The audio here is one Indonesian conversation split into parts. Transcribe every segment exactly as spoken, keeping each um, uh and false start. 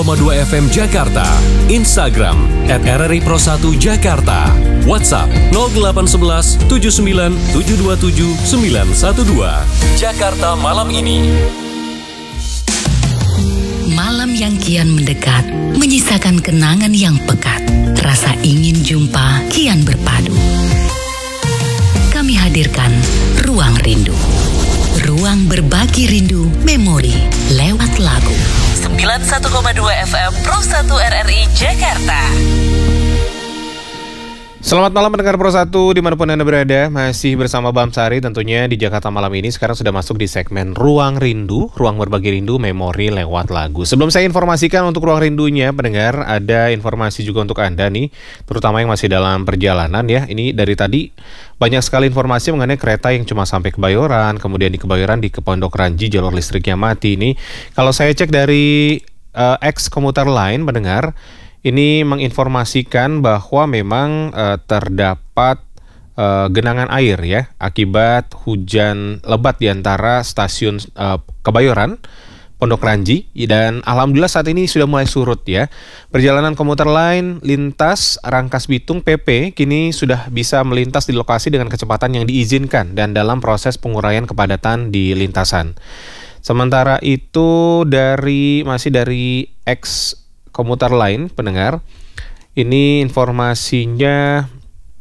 koma dua F M Jakarta, Instagram at R R I Pro satu Jakarta, WhatsApp nol delapan satu satu tujuh sembilan tujuh dua tujuh sembilan satu dua. Jakarta Malam Ini. Malam yang kian mendekat, menyisakan kenangan yang pekat. Rasa ingin jumpa kian berpadu. Kami hadirkan Ruang Rindu. Ruang berbagi rindu, memori, lewat lagu. sembilan puluh satu koma dua F M Pro satu R R I Jakarta. Selamat malam pendengar Pro satu dimanapun Anda berada. Masih bersama Bam Sari tentunya di Jakarta Malam Ini. Sekarang sudah masuk di segmen Ruang Rindu, Ruang berbagi rindu, memori lewat lagu. Sebelum saya informasikan untuk Ruang Rindunya, pendengar, ada informasi juga untuk Anda nih, terutama yang masih dalam perjalanan ya. Ini dari tadi banyak sekali informasi mengenai kereta yang cuma sampai Kebayoran, kemudian di Kebayoran di ke Pondok Ranji jalur listriknya mati. Ini kalau saya cek dari uh, X Komuter Line, pendengar, ini menginformasikan bahwa memang uh, terdapat uh, genangan air ya akibat hujan lebat di antara stasiun uh, Kebayoran, Pondok Ranji, dan alhamdulillah saat ini sudah mulai surut ya. Perjalanan komuter lain lintas Rangkas Bitung P P kini sudah bisa melintas di lokasi dengan kecepatan yang diizinkan dan dalam proses penguraian kepadatan di lintasan. Sementara itu dari masih dari X Komuter lain, pendengar, ini informasinya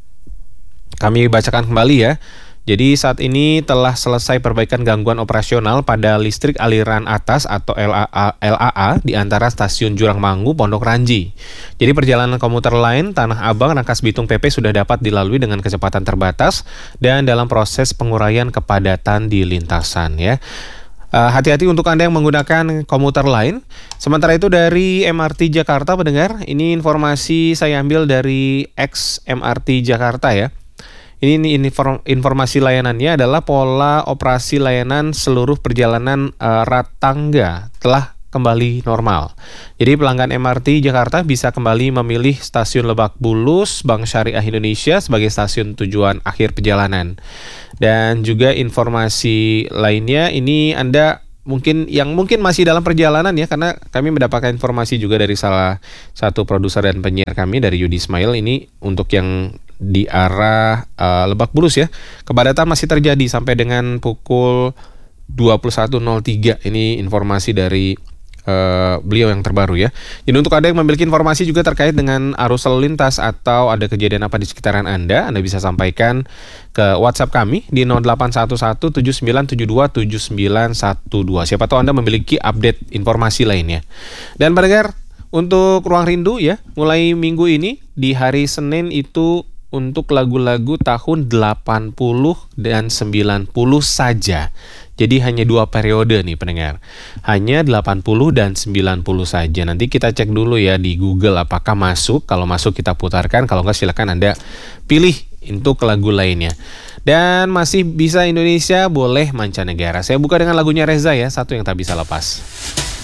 kami bacakan kembali ya. Jadi saat ini telah selesai perbaikan gangguan operasional pada listrik aliran atas atau L A A, L A A di antara stasiun Jurangmangu, Pondok Ranji. Jadi perjalanan komuter lain Tanah Abang, Rangkas Bitung P P sudah dapat dilalui dengan kecepatan terbatas dan dalam proses penguraian kepadatan di lintasan ya. Uh, hati-hati untuk Anda yang menggunakan komuter lain. Sementara itu dari M R T Jakarta, pendengar, ini informasi saya ambil dari X M R T Jakarta ya. Ini, ini informasi layanannya adalah pola operasi layanan seluruh perjalanan uh, Ratangga telah kembali normal. Jadi pelanggan M R T Jakarta bisa kembali memilih stasiun Lebak Bulus Bank Syariah Indonesia sebagai stasiun tujuan akhir perjalanan. Dan juga informasi lainnya, ini Anda mungkin yang mungkin masih dalam perjalanan ya, karena kami mendapatkan informasi juga dari salah satu produser dan penyiar kami dari Yudi Ismail, ini untuk yang di arah uh, Lebak Bulus ya. Kepadatan masih terjadi sampai dengan pukul dua puluh satu nol tiga. Ini informasi dari Uh, beliau yang terbaru ya. Jadi untuk Anda yang memiliki informasi juga terkait dengan arus lalu lintas atau ada kejadian apa di sekitaran Anda, Anda bisa sampaikan ke WhatsApp kami di nol delapan satu satu tujuh sembilan tujuh dua tujuh sembilan satu dua. Siapa tahu Anda memiliki update informasi lainnya. Dan pendengar, untuk Ruang Rindu ya, mulai minggu ini di hari Senin itu untuk lagu-lagu tahun delapan puluh dan sembilan puluh saja. Jadi hanya dua periode nih pendengar. Hanya delapan puluh dan sembilan puluh saja. Nanti kita cek dulu ya di Google apakah masuk. Kalau masuk kita putarkan. Kalau enggak silakan Anda pilih untuk lagu lainnya. Dan masih bisa Indonesia, boleh mancanegara. Saya buka dengan lagunya Reza ya. Satu yang tak bisa lepas.